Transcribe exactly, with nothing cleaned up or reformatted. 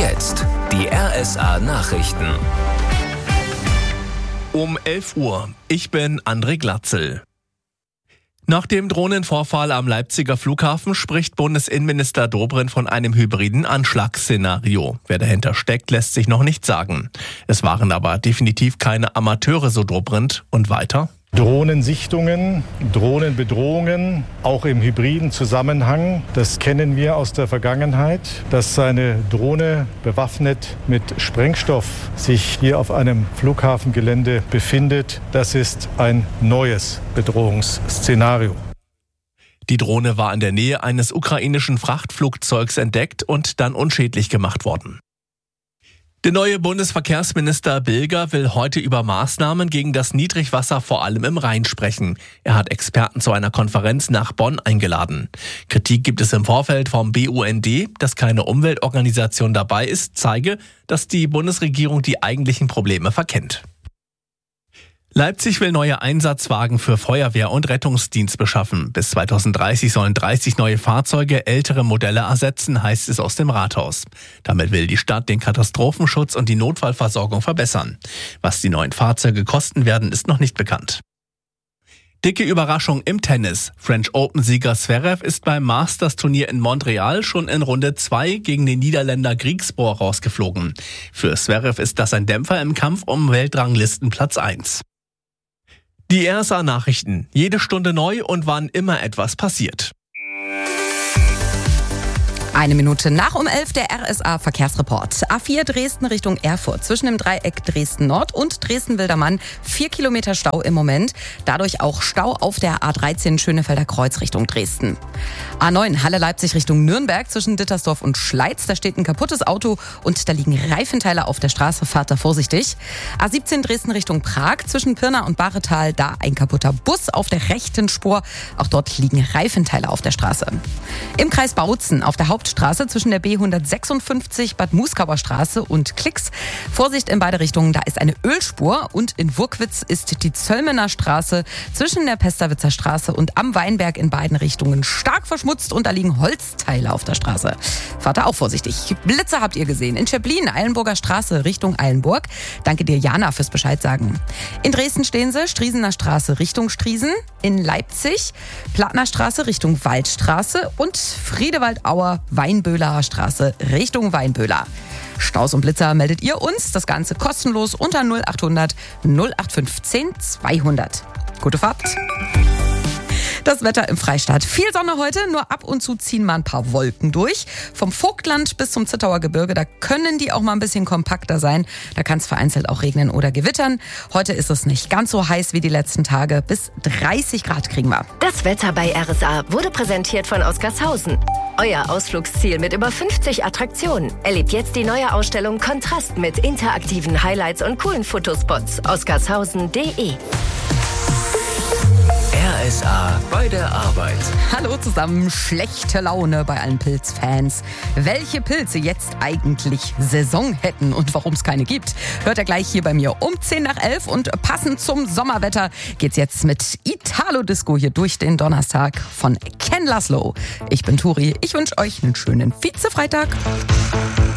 jetzt die R S A-Nachrichten. Um elf Uhr. Ich bin André Glatzel. Nach dem Drohnenvorfall am Leipziger Flughafen spricht Bundesinnenminister Dobrindt von einem hybriden Anschlagsszenario. Wer dahinter steckt, lässt sich noch nicht sagen. Es waren aber definitiv keine Amateure, so Dobrindt. Und weiter? Drohnensichtungen, Drohnenbedrohungen, auch im hybriden Zusammenhang, das kennen wir aus der Vergangenheit. Dass eine Drohne bewaffnet mit Sprengstoff sich hier auf einem Flughafengelände befindet, das ist ein neues Bedrohungsszenario. Die Drohne war in der Nähe eines ukrainischen Frachtflugzeugs entdeckt und dann unschädlich gemacht worden. Der neue Bundesverkehrsminister Bilger will heute über Maßnahmen gegen das Niedrigwasser vor allem im Rhein sprechen. Er hat Experten zu einer Konferenz nach Bonn eingeladen. Kritik gibt es im Vorfeld vom B U N D, dass keine Umweltorganisation dabei ist, zeige, dass die Bundesregierung die eigentlichen Probleme verkennt. Leipzig will neue Einsatzwagen für Feuerwehr und Rettungsdienst beschaffen. Bis zweitausenddreißig sollen dreißig neue Fahrzeuge ältere Modelle ersetzen, heißt es aus dem Rathaus. Damit will die Stadt den Katastrophenschutz und die Notfallversorgung verbessern. Was die neuen Fahrzeuge kosten werden, ist noch nicht bekannt. Dicke Überraschung im Tennis. French Open-Sieger Zverev ist beim Masters-Turnier in Montreal schon in Runde zwei gegen den Niederländer Griekspoor rausgeflogen. Für Zverev ist das ein Dämpfer im Kampf um Weltranglistenplatz eins. Die R S A-Nachrichten. Jede Stunde neu und wann immer etwas passiert. Eine Minute nach um elf der R S A-Verkehrsreport. A vier Dresden Richtung Erfurt. Zwischen dem Dreieck Dresden-Nord und Dresden-Wildermann. Vier Kilometer Stau im Moment. Dadurch auch Stau auf der A dreizehn Schönefelder Kreuz Richtung Dresden. A neun Halle-Leipzig Richtung Nürnberg. Zwischen Dittersdorf und Schleiz. Da steht ein kaputtes Auto und da liegen Reifenteile auf der Straße. Fahrt da vorsichtig. A siebzehn Dresden Richtung Prag. Zwischen Pirna und Baretal. Da ein kaputter Bus auf der rechten Spur. Auch dort liegen Reifenteile auf der Straße. Im Kreis Bautzen auf der Hauptstraße zwischen der B hundertsechsundfünfzig Bad Muskauer Straße und Klicks. Vorsicht in beide Richtungen, da ist eine Ölspur und in Wurkwitz ist die Zöllmener Straße zwischen der Pesterwitzer Straße und am Weinberg in beiden Richtungen stark verschmutzt und da liegen Holzteile auf der Straße. Fahrt da auch vorsichtig. Blitze habt ihr gesehen. In Schöblin, Eilenburger Straße Richtung Eilenburg. Danke dir, Jana, fürs Bescheid sagen. In Dresden stehen sie, Striesener Straße Richtung Striesen. In Leipzig, Plattner Straße Richtung Waldstraße und Friedewaldauer Weinböhler Straße Richtung Weinböhler. Staus und Blitzer meldet ihr uns. Das Ganze kostenlos unter null achthundert null acht fünfzehn zweihundert. Gute Fahrt. Das Wetter im Freistaat. Viel Sonne heute, nur ab und zu ziehen mal ein paar Wolken durch. Vom Vogtland bis zum Zittauer Gebirge, da können die auch mal ein bisschen kompakter sein. Da kann es vereinzelt auch regnen oder gewittern. Heute ist es nicht ganz so heiß wie die letzten Tage. Bis dreißig Grad kriegen wir. Das Wetter bei R S A wurde präsentiert von Oscarshausen. Euer Ausflugsziel mit über fünfzig Attraktionen. Erlebt jetzt die neue Ausstellung Kontrast mit interaktiven Highlights und coolen Fotospots. oscarshausen punkt de R S A bei der Arbeit. Hallo zusammen, schlechte Laune bei allen Pilzfans. Welche Pilze jetzt eigentlich Saison hätten und warum es keine gibt, hört ihr gleich hier bei mir um zehn nach elf. Und passend zum Sommerwetter geht's jetzt mit Italo-Disco hier durch den Donnerstag von Ken Laszlo. Ich bin Turi, ich wünsche euch einen schönen Vize-Freitag.